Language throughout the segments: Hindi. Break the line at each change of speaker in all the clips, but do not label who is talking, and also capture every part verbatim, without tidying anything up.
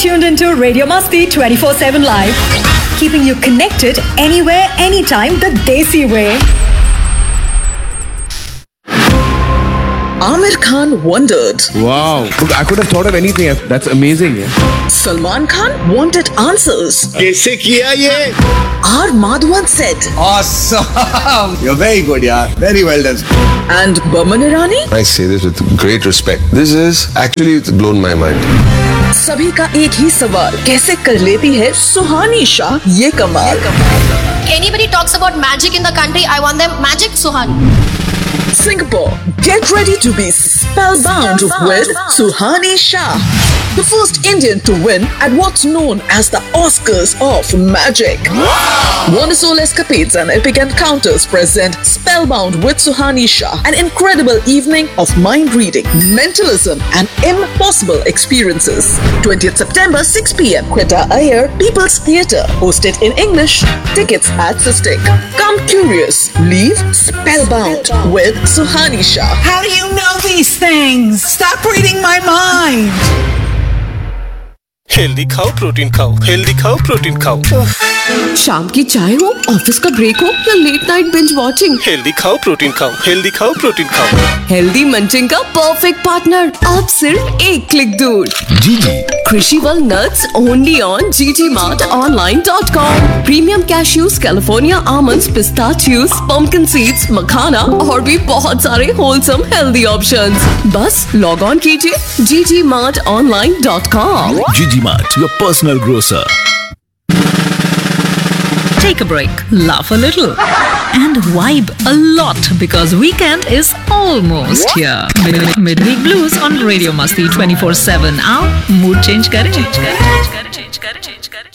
tuned into Radio Masti twenty-four seven Live, keeping you connected anywhere, anytime the Desi way.
Amir Khan wondered.
Wow, I could have thought of anything. That's amazing. Yeah.
Salman Khan wanted answers.
कैसे किया ये?
R. Madhavan said.
Awesome! You're very good, yeah. Very well done.
And Boman Irani?
I say this with great respect. This is actually it's blown my mind.
सभी का एक ही सवाल, कैसे कर लेती है सुहानी शाह ये कमाल?
Anybody talks about magic in the country, I want them magic Suhani.
Singapore, get ready to be spellbound with Suhani Shah, the first Indian to win at what's known as the Oscars of Magic. Wonderful escapades and epic encounters present Spellbound with Suhani Shah, an incredible evening of mind reading, mentalism, and impossible experiences. twentieth September, six p.m. Quetta Iyer, People's Theatre, hosted in English. Tickets at Sistik. Come curious, leave spellbound with Suhani Shah.
How do you know these things? Stop reading my mind.
Healthy खाओ, प्रोटीन खाओ, हेल्दी खाओ, प्रोटीन खाओ।
शाम की चाय हो, ऑफिस का ब्रेक हो या late night binge watching,
healthy खाओ, प्रोटीन खाओ, हेल्दी खाओ, प्रोटीन खाओ।
हेल्दी मंचिंग का परफेक्ट पार्टनर अब सिर्फ एक क्लिक दूर।
जीजी
Crunchyroll nuts only on g g mart online dot com. Premium cashews, California almonds, pistachios, pumpkin seeds, मखाना और भी बहुत सारे wholesome healthy options. बस लॉग ऑन कीजिए g g mart online dot com.
Gigi Mart, your personal grocer.
Take a break, laugh a little, and vibe a lot because weekend is almost here. Mid- Midweek Blues on Radio Masti twenty-four seven. आओ mood change करें, change करें, change करें, change करें, change करें.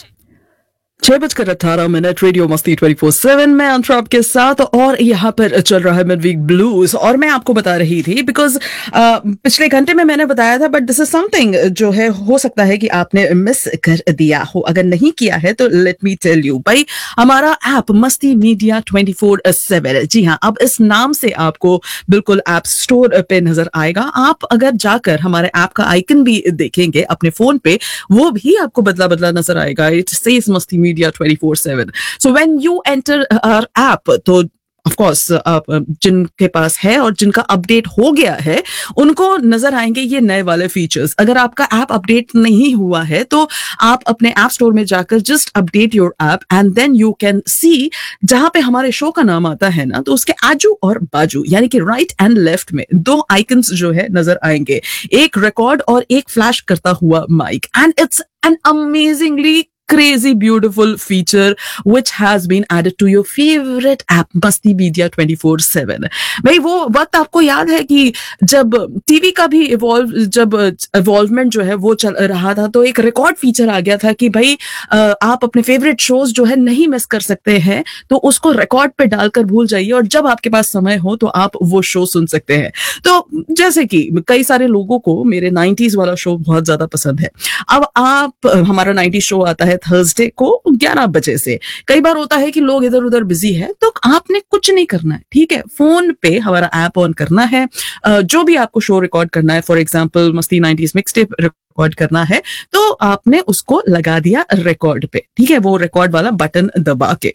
छह बजकर अठारह मिनट रेडियो मस्ती ट्वेंटी फोर सेवन में अंतरा आपके साथ और यहाँ पर चल रहा है मिडवीक ब्लूज और मैं आपको बता रही थी बिकॉज पिछले घंटे में मैंने बताया था बट दिस इज समथिंग जो है हो सकता है कि आपने मिस कर दिया हो, अगर नहीं किया है तो लेट मी टेल यू भाई हमारा ऐप मस्ती मीडिया ट्वेंटी फोर सेवन, जी हाँ अब इस नाम से आपको बिल्कुल ऐप स्टोर पे नजर आएगा। आप अगर जाकर हमारे ऐप का आइकन भी देखेंगे अपने फोन पे वो भी आपको बदला बदला नजर आएगा। इट सेज मस्ती media twenty four seven. So when you enter our app, तो ऑफ कोर्स आप जिनके पास है और जिनका अपडेट हो गया है उनको नजर आएंगे ये नए वाले फीचर्स। अगर आपका ऐप अपडेट नहीं हुआ है तो आप अपने ऐप स्टोर में जाकर just update your app and then you can see जहां पे हमारे शो का नाम आता है ना तो उसके आजू और बाजू यानी कि राइट एंड लेफ्ट में दो आइकन्स जो है नजर आएंगे, एक रिकॉर्ड और एक फ्लैश करता हुआ mic and it's an amazingly crazy beautiful feature which has been added to your favorite app मस्ती मीडिया ट्वेंटी फोर सेवन. भाई वो वक्त आपको याद है कि जब टीवी का भी इवॉल्व जब इवॉल्वमेंट जो है वो चल रहा था तो एक रिकॉर्ड फीचर आ गया था कि भाई आप अपने फेवरेट शोज जो है नहीं मिस कर सकते हैं तो उसको रिकॉर्ड पे डालकर भूल जाइए और जब आपके पास समय हो तो आप वो शो सुन सकते हैं। तो जैसे कि कई सारे लोगों को मेरे नाइंटीज़ वाला शो बहुत ज्यादा पसंद है। अब आप हमारा नाइंटीज़ शो आता है थर्सडे को ग्यारह बजे से। कई बार होता है कि लोग इधर उधर बिजी है तो आपने कुछ नहीं करना है, ठीक है, फोन पे हमारा ऐप ऑन करना है, जो भी आपको शो रिकॉर्ड करना है, फॉर एग्जांपल मस्ती नाइंटीज़ मिक्सटेप रिकॉर्ड करना है तो आपने उसको लगा दिया रिकॉर्ड पे, ठीक है, वो रिकॉर्ड वाला बटन दबा के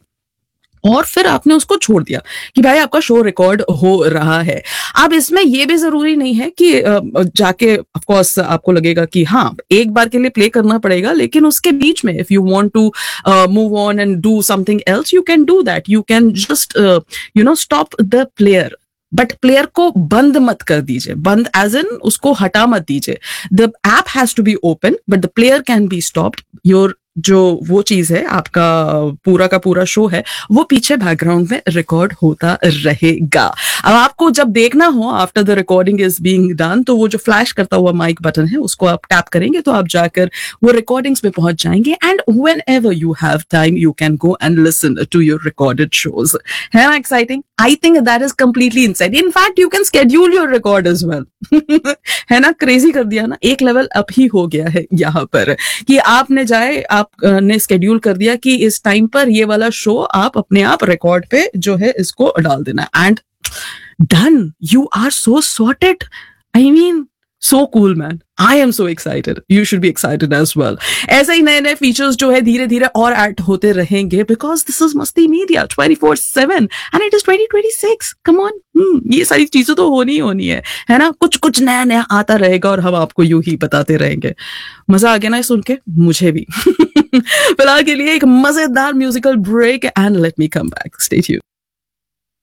और फिर आपने उसको छोड़ दिया कि भाई आपका शो रिकॉर्ड हो रहा है। अब इसमें ये भी जरूरी नहीं है कि जाके ऑफ कोर्स आपको लगेगा कि हाँ एक बार के लिए प्ले करना पड़ेगा, लेकिन उसके बीच में if you want to move on and do something else you can do that. You can just you know stop the player, but player को बंद मत कर दीजिए, बंद एज इन उसको हटा मत दीजिए। The app has to be open but the player can be stopped. Your जो वो चीज है आपका पूरा का पूरा शो है वो पीछे बैकग्राउंड में रिकॉर्ड होता रहेगा। अब आपको जब देखना हो after the recording is being done तो वो जो फ्लैश करता हुआ माइक बटन है उसको आप टैप करेंगे तो आप जाकर वो रिकॉर्डिंग्स में पहुंच जाएंगे and when ever you have time you can go and listen to your recorded shows. है ना exciting? I think that is completely inside. In fact you can schedule your record as well. है ना, क्रेजी कर दिया ना, एक लेवल अप ही हो गया है यहाँ पर कि आपने जाए आपने स्केड्यूल कर दिया कि इस टाइम पर ये वाला शो आप अपने आप रिकॉर्ड पे जो है इसको डाल देना and done, you are so sorted. I mean So cool, man. I am so excited. You should be excited as well. ऐसे ही नए नए फीचर्स जो है धीरे धीरे और ऐड होते रहेंगे because this is मस्ती media twenty-four seven and it is twenty twenty-six. Come on. Hmm, ये सारी चीजें तो होनी ही होनी है, है ना? कुछ कुछ नया नया आता रहेगा और हम आपको यूं ही बताते रहेंगे. मजा आ गया ना सुन के? मुझे भी. फिलहाल के लिए एक मजेदार musical break and let me come back. Stay tuned.